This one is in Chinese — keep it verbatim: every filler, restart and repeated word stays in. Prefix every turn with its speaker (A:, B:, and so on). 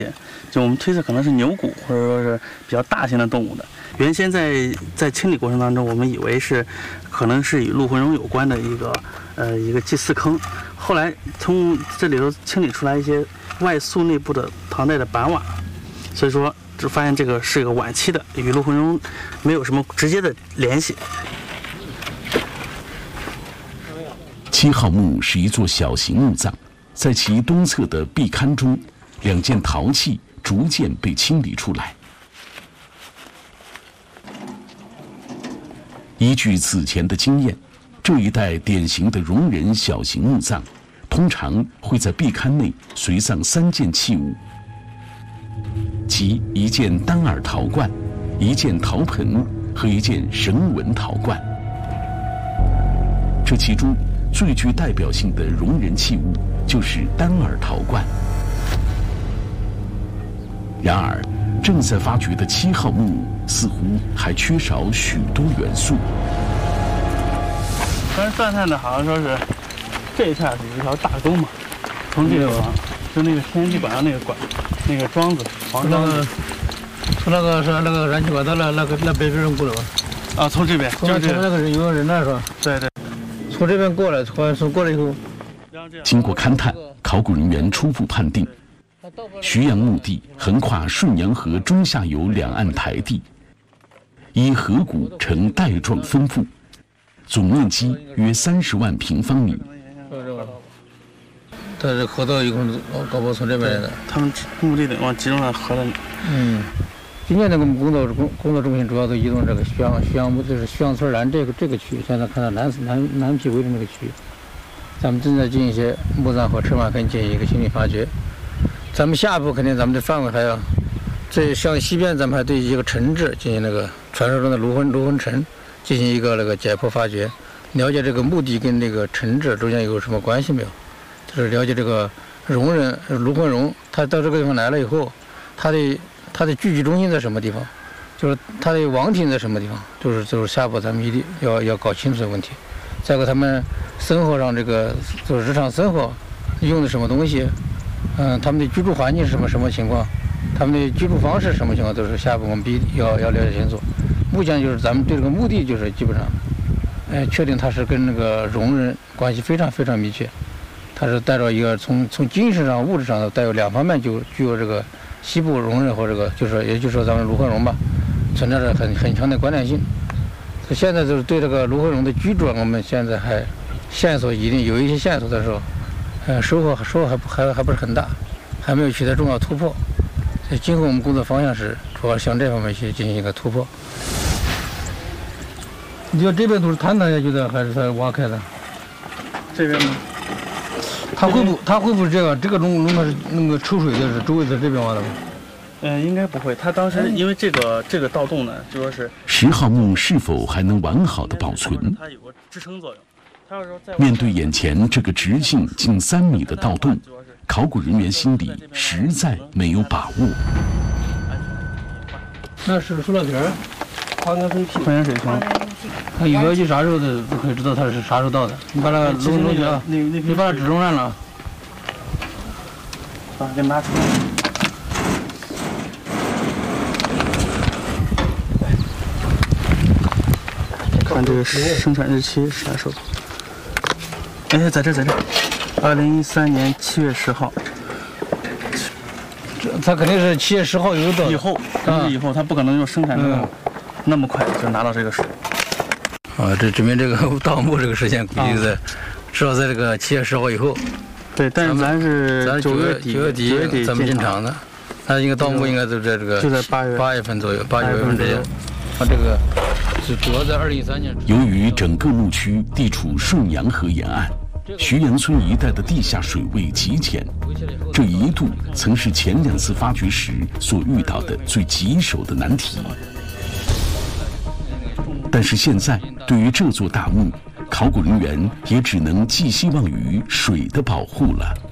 A: 就我们推测可能是牛骨或者说是比较大型的动物的。原先在在清理过程当中，我们以为是可能是与陆浑龙有关的一个呃一个祭祀坑，后来从这里头清理出来一些外塑内部的唐代的板瓦，所以说就发现这个是一个晚期的，与陆浑龙没有什么直接的联系。
B: 七号墓是一座小型墓葬，在其东侧的壁龛中，两件陶器逐渐被清理出来。依据此前的经验，这一带典型的戎人小型墓葬，通常会在壁龛内随葬三件器物，即一件单耳陶罐、一件陶盆和一件绳纹陶罐。这其中最具代表性的戎人器物就是单耳陶罐。然而，正在发掘的七号墓似乎还缺少许多元素。
A: 当时断探的好像说是这一片是有一条大沟嘛，从这个往就那个天地板上那个管那个桩子黄桩子，
C: 从那个是那个燃气管道那那个那北边人过来吧？
A: 啊，从这边
C: 就是前面那个人有个人那是吧？
A: 对对，
C: 从这边过来，好像是过来以后，
B: 经过勘探，考古人员初步判定，徐阳墓地横跨顺阳河中下游两岸台地，依河谷呈带状分布，总面积约三十万平方米。
C: 它这河道一共搞不好从这边来的。
A: 他们目的地往集中在河的。
C: 嗯，今年那个工作工工作重心主要都移动这个徐阳徐阳墓，就是徐阳村南这个这个区域，现在看到南南南皮围的那个区域，咱们正在进行一些墓葬和车马坑进行一个清理发掘。咱们下一步肯定咱们的范围还要，这向西边咱们还对一个城址进行那个传说中的卢浑卢浑城进行一个那个解剖发掘，了解这个墓地跟那个城址中间有什么关系没有？就是了解这个戎人卢浑龙，他到这个地方来了以后，他的他的聚集中心在什么地方？就是他的王庭在什么地方？就是就是下一步咱们一定要要搞清楚的问题。再一个，他们生活上这个就是日常生活用的什么东西？嗯，他们的居住环境是什么什么情况？他们的居住方式什么情况？都是下一步我们必要要了解清楚。目前就是咱们对这个墓地就是基本上，呃，确定它是跟那个戎人关系非常非常密切。它是带着一个从从精神上、物质上的带有两方面就具有这个西部戎人和这个就是也就是说咱们卢浑龙吧，存在着很很强的关联性。所以现在就是对这个卢浑龙的居住，我们现在还线索一定有一些线索的时候，呃，收获收获还不还还不是很大，还没有取得重要突破。所以今后我们工作方向是主要向这方面去进行一个突破。你说这边都是坍塌下去的，还是它挖开的？
A: 这边呢？
C: 它会不它会不会这个这个龙龙它是那个抽水的是周围在这边挖的吗？
A: 呃，应该不会。他当时因为这个这个盗洞呢，就说是
B: 十号墓是否还能完好的保存？
A: 它有个支撑作用。他要说在
B: 面对眼前这个直径近三米的盗洞，考古人员心里实在没有把握。
C: 那是塑料瓶儿，
A: 矿泉水瓶，矿泉水瓶。
C: 它有标记啥时候的都可以知道它是啥时候到的。你把那个弄弄去啊，你把它指中上了。
A: 把它给拿出来。看这个生产日期是啥时候？哎，在这，在这，二零一三年七月十号。
C: 这它肯定是七月十号有到
A: 以后，肯定以后，它不可能用生产那么、嗯、那么快就拿到这个水。
C: 啊，这证明这个盗墓这个时间估计在，至少在这个七月十号以后。
A: 对，但是咱是
C: 咱
A: 九月底，
C: 九月底
A: 九月底
C: 咱们进场的，它应该盗墓应该都在这个
A: 就在八月
C: 八月份左右，八九月份之间。它这个是主要在二零一三年。
B: 由于整个墓区地处顺阳河沿岸，徐阳村一带的地下水位极浅，这一度曾是前两次发掘时所遇到的最棘手的难题。但是现在，对于这座大墓，考古人员也只能寄希望于水的保护了。